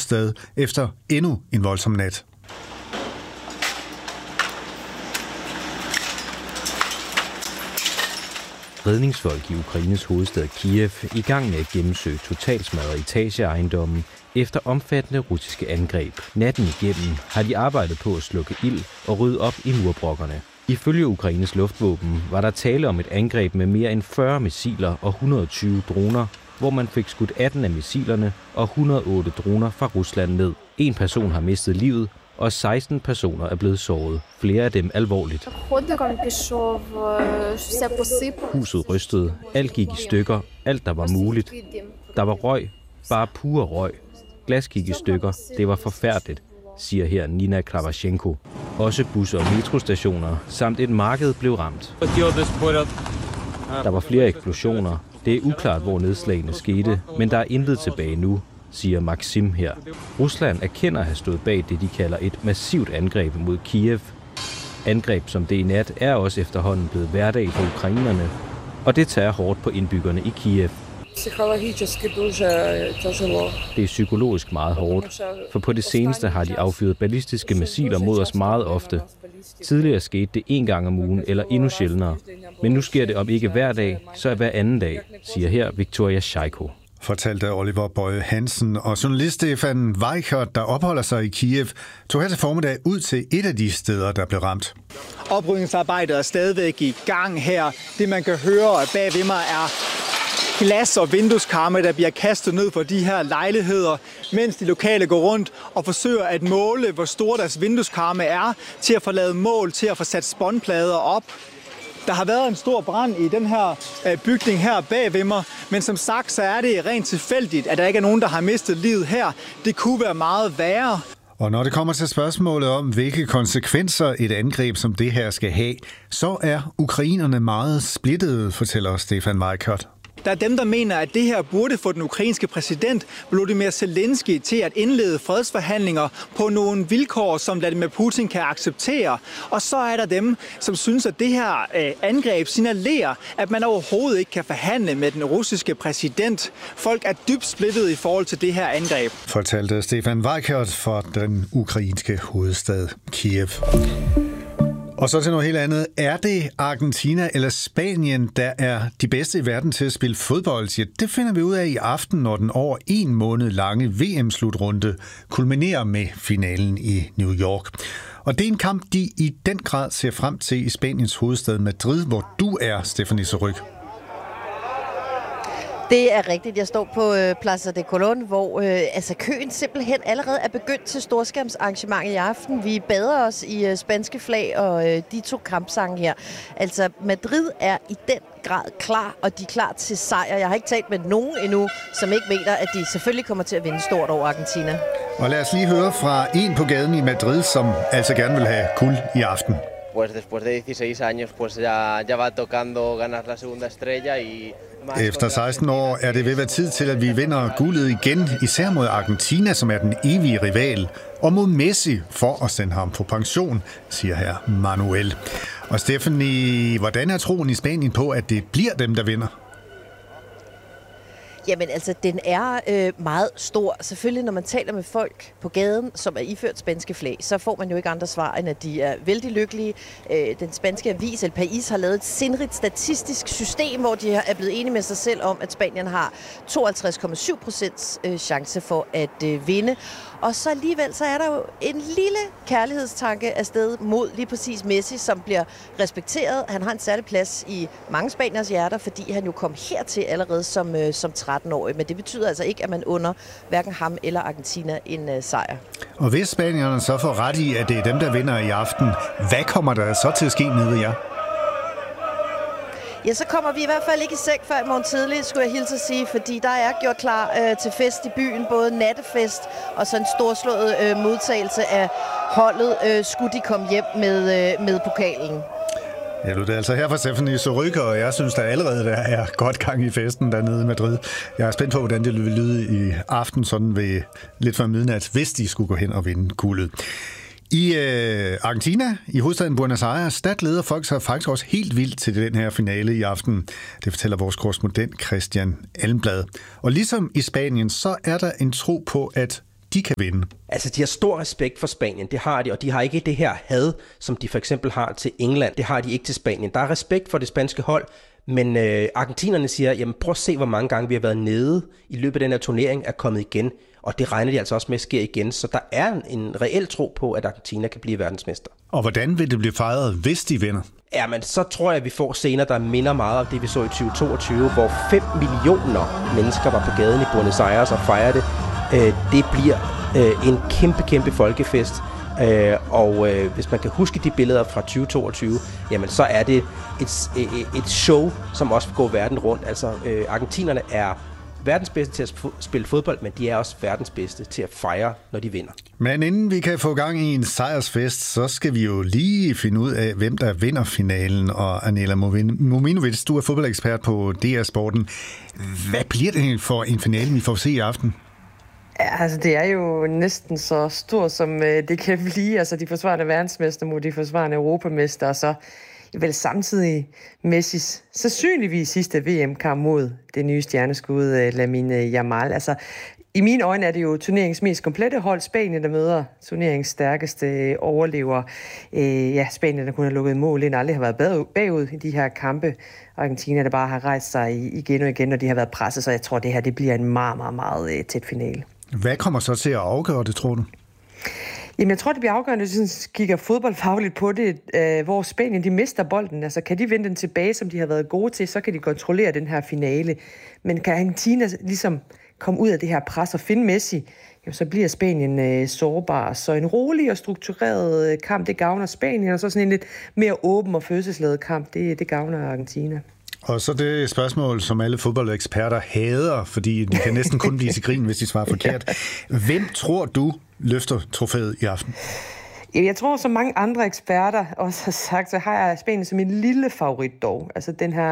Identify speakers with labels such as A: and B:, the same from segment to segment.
A: hovedstad efter endnu en voldsom nat.
B: Redningsfolk i Ukraines hovedstad Kiev i gang med at gennemsøge totalsmadrede etageejendommen efter omfattende russiske angreb. Natten igennem har de arbejdet på at slukke ild og rydde op i murbrokkerne. Ifølge Ukraines luftvåben var der tale om et angreb med mere end 40 missiler og 120 droner, hvor man fik skudt 18 af missilerne og 108 droner fra Rusland ned. En person har mistet livet, og 16 personer er blevet såret. Flere af dem alvorligt. Huset rystede, alt gik i stykker, alt der var muligt. Der var røg, bare pure røg. Glas gik i stykker, det var forfærdeligt, siger her Nina Kravashenko. Også busser og metrostationer samt et marked blev ramt. Der var flere eksplosioner. Det er uklart, hvor nedslagene skete, men der er intet tilbage nu, siger Maxim her. Rusland erkender at have stået bag det, de kalder et massivt angreb mod Kiev. Angreb som det i nat er også efterhånden blevet hverdag for ukrainerne, og det tager hårdt på indbyggerne i Kiev. Det er psykologisk meget hårdt, for på det seneste har de affyret ballistiske missiler mod os meget ofte. Tidligere skete det 1 gang om ugen eller endnu sjældnere, men nu sker det om ikke hver dag, så hver anden dag, siger her Victoria Shaiko.
A: Fortalte Oliver Bøje Hansen, og journalist Stefan Weichert, der opholder sig i Kiev, tog her til formiddag ud til et af de steder, der blev ramt.
C: Oprydningsarbejdet er stadigvæk i gang her. Det man kan høre bag ved mig er glas- og vindueskarme, der bliver kastet ned på de her lejligheder, mens de lokale går rundt og forsøger at måle, hvor store deres vindueskarme er, til at få lavet mål, til at få sat spåndplader op. Der har været en stor brand i den her bygning her bag ved mig, men som sagt, så er det rent tilfældigt, at der ikke er nogen, der har mistet livet her. Det kunne være meget værre.
A: Og når det kommer til spørgsmålet om, hvilke konsekvenser et angreb som det her skal have, så er ukrainerne meget splittede, fortæller Stefan Weichert.
C: Der er dem, der mener, at det her burde få den ukrainske præsident Volodymyr Zelensky til at indlede fredsforhandlinger på nogle vilkår, som Vladimir Putin kan acceptere. Og så er der dem, som synes, at det her angreb signalerer, at man overhovedet ikke kan forhandle med den russiske præsident. Folk er dybt splittet i forhold til det her angreb.
A: Fortalte Stefan Weichert fra den ukrainske hovedstad Kiev. Og så til noget helt andet. Er det Argentina eller Spanien, der er de bedste i verden til at spille fodbold? Ja, det finder vi ud af i aften, når den over 1 måned lange VM-slutrunde kulminerer med finalen i New York. Og det er en kamp, de i den grad ser frem til i Spaniens hovedstad Madrid, hvor du er, Stephanie Surrugue.
D: Det er rigtigt. Jeg står på Plaza de Colón, hvor køen simpelthen allerede er begyndt til storskærmsarrangementet i aften. Vi bader os i spanske flag og de 2 kampsange her. Altså, Madrid er i den grad klar, og de er klar til sejr. Jeg har ikke talt med nogen endnu, som ikke mener, at de selvfølgelig kommer til at vinde stort over Argentina.
A: Og lad os lige høre fra en på gaden i Madrid, som altså gerne vil have guld i aften.
E: Pues después de 16 años, pues ya va tocando ganar la segunda estrella y
A: efter 16 år er det ved at være tid til, at vi vinder guldet igen, især mod Argentina, som er den evige rival, og mod Messi for at sende ham på pension, siger her Manuel. Og Stephanie, hvordan er troen i Spanien på, at det bliver dem, der vinder?
D: Jamen altså, den er meget stor. Selvfølgelig, når man taler med folk på gaden, som er iført spanske flag, så får man jo ikke andre svar, end at de er vældig lykkelige. Den spanske avis El País har lavet et sindrigt statistisk system, hvor de er blevet enige med sig selv om, at Spanien har 52,7% chance for at vinde. Og så alligevel, så er der jo en lille kærlighedstanke afsted mod lige præcis Messi, som bliver respekteret. Han har en særlig plads i mange spaniers hjerter, fordi han jo kom hertil allerede som 13-årig. Men det betyder altså ikke, at man under hverken ham eller Argentina en sejr.
A: Og hvis spanierne så får ret i, at det er dem, der vinder i aften, hvad kommer der så til at ske nede ved jer?
D: Ja, så kommer vi i hvert fald ikke i seng før i morgen tidlig, skulle jeg hilse at sige, fordi der er gjort klar til fest i byen, både nattefest og så en storslået modtagelse af holdet, skulle de komme hjem med pokalen.
A: Ja, det er altså her fra Stephanie Surrugue, og jeg synes, der allerede der er godt gang i festen dernede i Madrid. Jeg er spændt på, hvordan det vil lyde i aften, sådan ved lidt før midnat, hvis de skulle gå hen og vinde guldet. I Argentina, i hovedstaden Buenos Aires, der glæder folk sig faktisk også helt vildt til den her finale i aften. Det fortæller vores korrespondent Christian Almblad. Og ligesom i Spanien, så er der en tro på, at de kan vinde?
F: Altså, de har stor respekt for Spanien, det har de, og de har ikke det her had, som de for eksempel har til England. Det har de ikke til Spanien. Der er respekt for det spanske hold, men argentinerne siger, jamen prøv at se, hvor mange gange vi har været nede i løbet af den her turnering, er kommet igen. Og det regner de altså også med at ske igen. Så der er en reel tro på, at Argentina kan blive verdensmester.
A: Og hvordan vil det blive fejret, hvis de vinder?
F: Jamen, så tror jeg, at vi får scener, der minder meget om det, vi så i 2022, hvor 5 millioner mennesker var på gaden i Buenos Aires og fejrede det. Det bliver en kæmpe folkefest. Og hvis man kan huske de billeder fra 2022, jamen så er det et show, som også går verden rundt. Altså, argentinerne er verdens bedste til at spille fodbold, men de er også verdens bedste til at fejre, når de vinder. Men
A: inden vi kan få gang i en sejrsfest, så skal vi jo lige finde ud af, hvem der vinder finalen. Og Anela Mominovic, du er fodboldekspert på DR Sporten. Hvad bliver det for en finale, vi får se i aften?
G: Ja, altså det er jo næsten så stort, som det kan blive. Altså de forsvarende verdensmester mod de forsvarende europamester, og så vel samtidig Messis sandsynligvis sidste VM-kamp mod det nye stjerneskud Lamine Yamal. Altså i mine øjne er det jo turneringens mest komplette hold, Spanien, der møder turneringens stærkeste overlever. Spanien, der kun har lukket mål ind, aldrig har været bagud i de her kampe. Argentina, der bare har rejst sig igen og igen, og de har været presset, så jeg tror, det her det bliver en meget tæt finale. Hvad kommer så til at afgøre det, tror du? Jamen, jeg tror, det bliver afgørende, hvis vi kigger fodboldfagligt på det, hvor Spanien de mister bolden. Altså, kan de vende den tilbage, som de har været gode til, så kan de kontrollere den her finale. Men kan Argentina ligesom komme ud af det her pres og finde Messi, jamen, så bliver Spanien sårbar. Så en rolig og struktureret kamp, det gavner Spanien, og så sådan en lidt mere åben og følelsesladet kamp, det gavner Argentina. Og så det spørgsmål, som alle fodboldeksperter hader, fordi de kan næsten kun blive til grin, hvis de svarer forkert. Hvem tror du løfter trofæet i aften? Jeg tror, som mange andre eksperter også har sagt, så har jeg Spanien som en lille favorit dog. Altså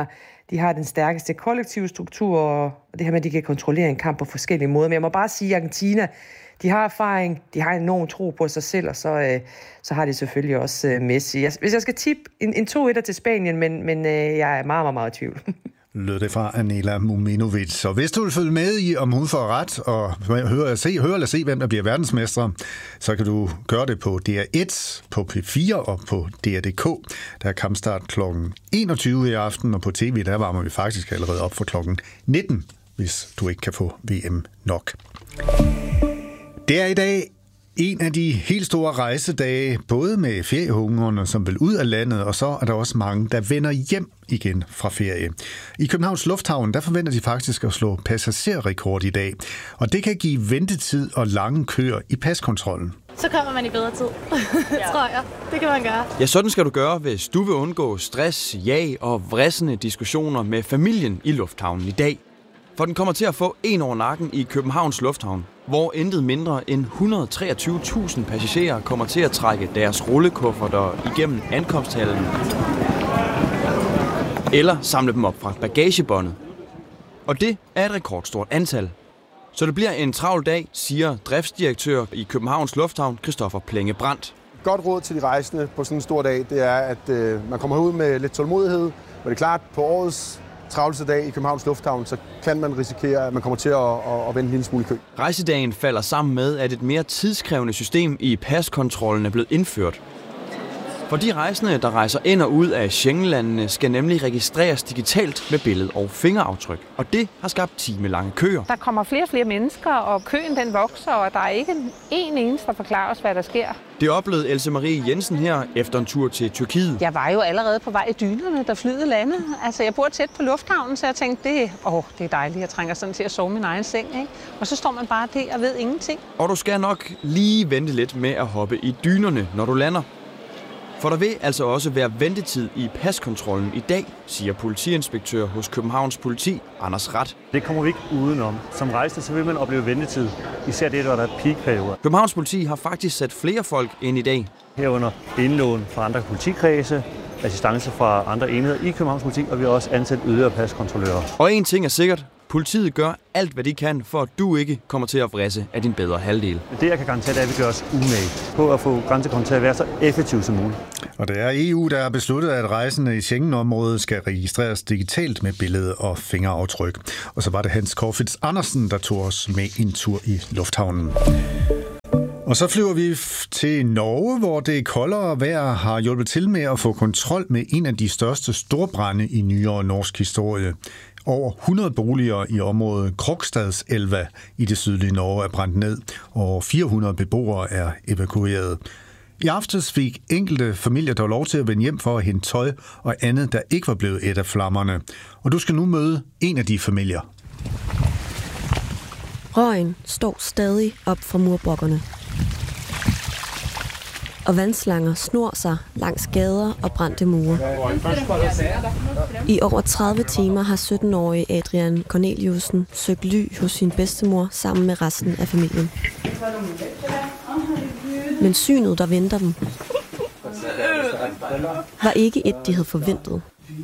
G: de har den stærkeste kollektive struktur, og det her med, at de kan kontrollere en kamp på forskellige måder. Men jeg må bare sige, at Argentina, de har erfaring, de har enorm tro på sig selv, og så har de selvfølgelig også Messi. Hvis jeg skal tippe en 2-1 til Spanien, men jeg er meget i tvivl. Lød det fra Anela Mominovic. Og hvis du vil følge med i, om hun får ret, og høre eller se, hvem der bliver verdensmestre, så kan du gøre det på DR1, på P4 og på DR.dk. Der er kampstart kl. 21 i aften, og på tv, der varmer vi faktisk allerede op for kl. 19, hvis du ikke kan få VM nok. Det er i dag en af de helt store rejsedage, både med feriehungerne, som vil ud af landet, og så er der også mange, der vender hjem igen fra ferie. I Københavns Lufthavn, der forventer de faktisk at slå passagerrekord i dag, og det kan give ventetid og lange køer i paskontrollen.
H: Så kommer man i bedre tid, tror jeg. Det kan man gøre.
I: Ja, sådan skal du gøre, hvis du vil undgå stress, jag og vrissende diskussioner med familien i lufthavnen i dag. For den kommer til at få en over nakken i Københavns Lufthavn, hvor intet mindre end 123.000 passagerer kommer til at trække deres rullekufferter igennem ankomsthallen eller samle dem op fra bagagebåndet. Og det er et rekordstort antal. Så det bliver en travl dag, siger driftsdirektør i Københavns Lufthavn, Christoffer Plenge Brandt.
J: Godt råd til de rejsende på sådan en stor dag, det er, at man kommer ud med lidt tålmodighed. Men det er klart, på årets travleste dag i Københavns Lufthavn, så kan man risikere, at man kommer til at vente en lille smule i kø.
I: Rejsedagen falder sammen med, at et mere tidskrævende system i paskontrollen er blevet indført. For de rejsende, der rejser ind og ud af Schengenlandene, skal nemlig registreres digitalt med billede- og fingeraftryk. Og det har skabt timelange køer.
K: Der kommer flere og flere mennesker, og køen den vokser, og der er ikke en eneste, der forklarer os, hvad der sker.
I: Det oplevede Else Marie Jensen her efter en tur til Tyrkiet.
K: Jeg var jo allerede på vej i dynerne, da flyet landede. Altså, jeg bor tæt på lufthavnen, så jeg tænkte, det er dejligt. Jeg trænger sådan til at sove min egen seng, ikke? Og så står man bare der og ved ingenting.
I: Og du skal nok lige vente lidt med at hoppe i dynerne, når du lander. For der vil altså også være ventetid i paskontrollen i dag, siger politiinspektør hos Københavns Politi, Anders Rat.
L: Det kommer vi ikke udenom. Som rejsende, så vil man opleve ventetid. Især det, der er peakperioder.
I: Københavns Politi har faktisk sat flere folk ind i dag.
L: Herunder indlån fra andre politikredse, assistance fra andre enheder i Københavns Politi, og vi har også ansat yderligere paskontrollører.
I: Og en ting er sikkert, Politiet gør alt, hvad de kan, for at du ikke kommer til at vrisse af din bedre halvdel.
L: Det, jeg kan garantere, det er, at vi gør os umage på at få grænsekontrol til at være så effektiv som muligt.
A: Og det er EU, der har besluttet, at rejsende i Schengen-området skal registreres digitalt med billede og fingeraftryk. Og så var det Hans Corfitz Andersen, der tog os med en tur i lufthavnen. Og så flyver vi til Norge, hvor det koldere vejr har hjulpet til med at få kontrol med en af de største storbrande i nyere norsk historie. Over 100 boliger i området Krokstadselva i det sydlige Norge er brændt ned, og 400 beboere er evakueret. I aftes fik enkelte familier dog lov til at vende hjem for at hente tøj og andet, der ikke var blevet et af flammerne. Og du skal nu møde en af de familier.
M: Røgen står stadig op fra murbrokkerne. Og vandslanger snor sig langs gader og brændte mure. I over 30 timer har 17-årige Adrian Corneliusen søgt ly hos sin bedstemor sammen med resten af familien. Men synet, der venter dem, var ikke et, de havde forventet.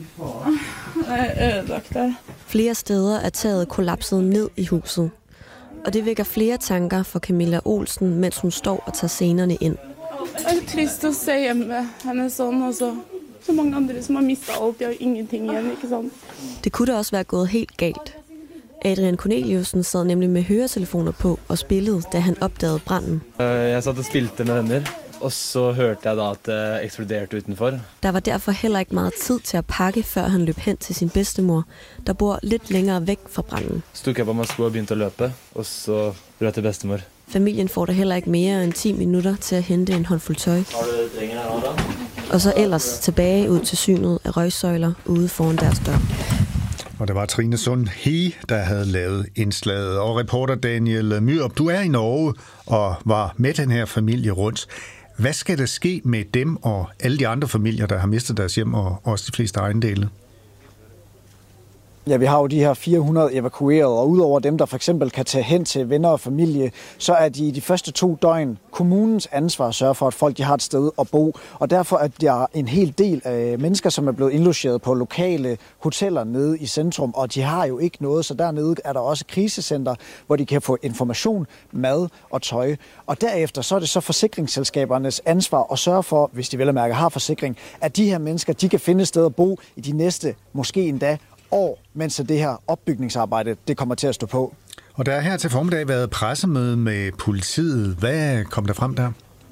M: Flere steder er taget kollapset ned i huset. Og det vækker flere tanker for Camilla Olsen, mens hun står og tager scenerne ind.
N: Det er trist at se hjemme henne sådan, og så mange andre, som har mistet alt, de har ingenting igen, ikke sant?
M: Det kunne da også være gået helt galt. Adrian Corneliusen sad nemlig med høretelefoner på og spillede, da han opdagede branden.
O: Jeg satt og spilte med venner, og så hørte jeg da, at det eksploderede utenfor.
M: Der var derfor heller ikke meget tid til at pakke, før han løb hen til sin bedstemor, der bor lidt længere væk fra branden.
O: Så tok jeg på mig sko og begyndte at løbe, og så løb til bedstemor.
M: Familien får der heller ikke mere end 10 minutter til at hente en håndfuld tøj. Og så ellers tilbage ud til synet af røgsøjler ude foran deres dør.
A: Og det var Trine Sund He, der havde lavet indslaget. Og reporter Daniel Myrup, du er i Norge og var med den her familie rundt. Hvad skal der ske med dem og alle de andre familier, der har mistet deres hjem og også de fleste ejendele?
C: Ja, vi har jo de her 400 evakueret, og udover dem, der for eksempel kan tage hen til venner og familie, så er de første 2 døgn kommunens ansvar at sørge for, at folk de har et sted at bo. Og derfor er der en hel del af mennesker, som er blevet indlogeret på lokale hoteller nede i centrum, og de har jo ikke noget, så dernede er der også krisecenter, hvor de kan få information, mad og tøj. Og derefter så er det så forsikringsselskabernes ansvar at sørge for, hvis de vel at mærke har forsikring, at de her mennesker de kan finde et sted at bo i de næste, måske endda år, mens det her opbygningsarbejde det kommer til at stå på.
A: Og der har her til formiddag været pressemøde med politiet. Hvad kom der frem der?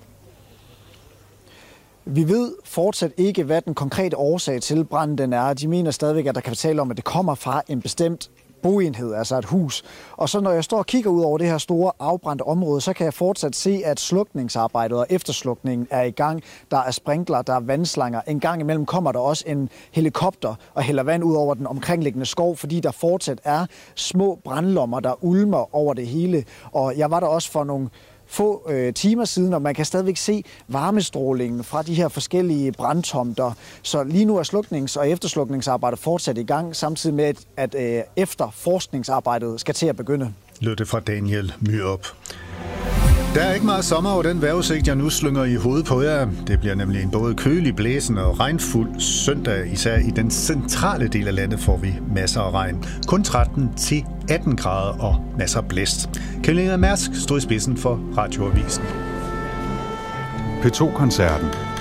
C: Vi ved fortsat ikke, hvad den konkrete årsag til branden den er. De mener stadigvæk, at der kan tale om, at det kommer fra en bestemt boenhed, altså et hus. Og så når jeg står og kigger ud over det her store afbrændte område, så kan jeg fortsat se, at slukningsarbejdet og efterslukningen er i gang. Der er sprinkler, der er vandslanger. En gang imellem kommer der også en helikopter og hælder vand ud over den omkringliggende skov, fordi der fortsat er små brandlommer, der ulmer over det hele. Og jeg var der også for nogle få timer siden, og man kan stadigvæk se varmestrålingen fra de her forskellige brandtomter. Så lige nu er sluknings- og efterslukningsarbejdet fortsat i gang, samtidig med, at efterforskningsarbejdet skal til at begynde.
A: Lød det fra Daniel Myrup. Der er ikke meget sommer over den vejrudsigt, jeg nu slynger i hovedet på jer. Det bliver nemlig en både kølig, blæsende og regnfuld søndag. Især i den centrale del af landet får vi masser af regn. Kun 13-18 grader og masser af blæst. Karolina Mærsk stod i spidsen for Radioavisen.
P: P2-koncerten.